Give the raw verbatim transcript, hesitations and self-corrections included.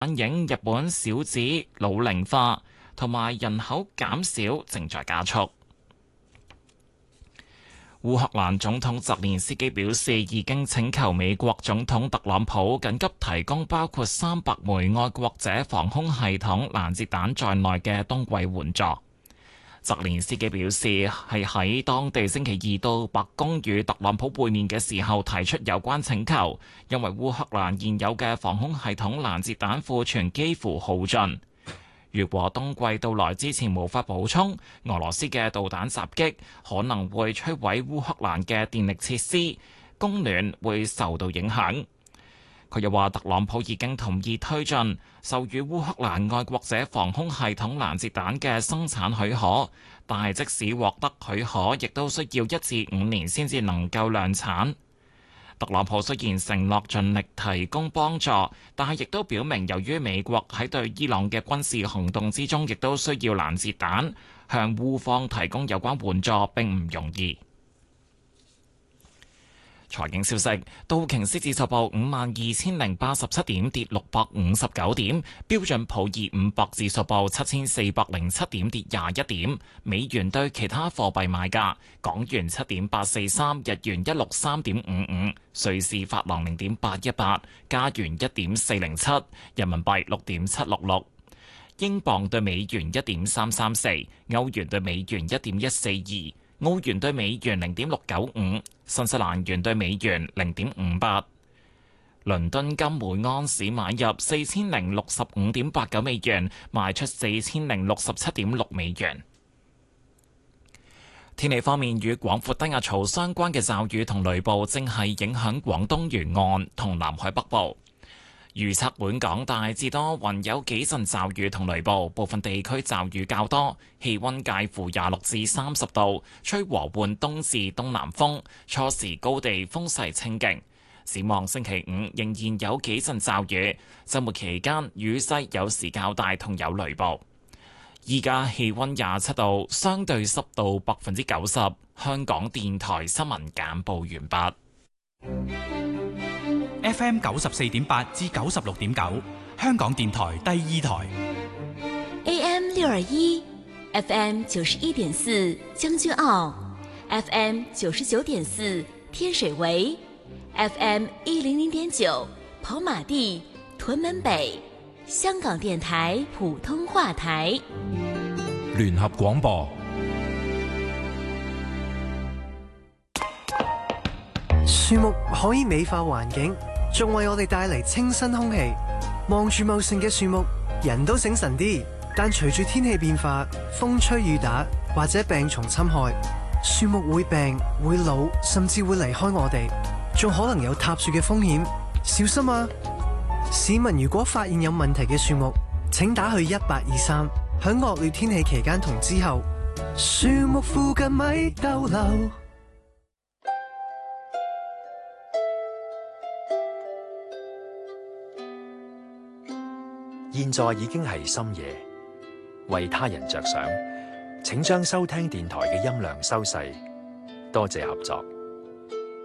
反映日本少子老齡化同埋人口減少正在加速。烏克蘭總統澤連斯基表示，已經請求美國總統特朗普緊急提供包括三百枚愛國者防空系統攔截彈在內嘅冬季援助。澤連斯基表示，係喺當地星期二到白宮與特朗普會面嘅時候提出有關請求，因為烏克蘭現有嘅防空系統攔截彈庫存幾乎耗盡。如果冬季到來之前無法補充，俄羅斯嘅導彈襲擊可能會摧毀烏克蘭嘅電力設施，供暖會受到影響。佢又話，特朗普已經同意推進授予烏克蘭愛國者防空系統攔截彈嘅生產許可，但係即使獲得許可，亦都需要一至五年先至能夠量產。特朗普雖然承諾盡力提供幫助，但係亦都表明，由於美國喺對伊朗嘅軍事行動之中，亦都需要攔截彈，向烏方提供有關援助並唔容易。財經消息，道瓊斯指數報五萬二千零八十七點，跌六百五十九點；標準普爾五百指數報七千四百零七點，跌廿一點。美元對其他貨幣買價：港元七點八四三，日元一六三點五五，瑞士法郎零點八一八，加元一點四零七，人民幣六點七六六，英鎊對美元一點三三四，歐元對美元一點一四二。澳元對美元零點六九五，新西蘭元對美元零點五八。倫敦金每安士買入四千零六十五點八九美元，賣出四千零六十七點六美元。天氣方面，與廣闊低壓槽相關嘅驟雨同雷暴正係影響廣東沿岸同南海北部。預測本港大致多雲，有幾陣驟雨同雷暴，部分地區驟雨較多，氣溫介乎廿六至三十度，吹和緩東至東南風，初時高地風勢清勁。展望星期五仍然有幾陣驟雨，週末期間雨勢有時較大同有雷暴。依家氣溫廿七度，相對濕度百分之九十。香港電台新聞簡報完畢。 F M 九十四點八至九十六點九，香港電台第二台。 A M 六二一，F M 九十一點四將軍澳 ，F M 九十九點四天水圍 ，F M 一零零點九跑馬地屯門北，香港電台普通話台。 聯合廣播。 樹木可以美化環境，仲為我哋帶嚟清新空氣。望住茂盛嘅樹木，人都醒神啲。但隨住天氣變化，風吹雨打或者病蟲侵害，樹木會病、會老，甚至會離開我哋，仲可能有塌樹嘅風險。小心啊！市民如果發現有問題嘅樹木，請打去一八二三。響惡劣天氣期間同之後，樹木附近咪逗留。 現在已經係深夜，為他人着想，請將收聽電台嘅音量收細，多謝合作。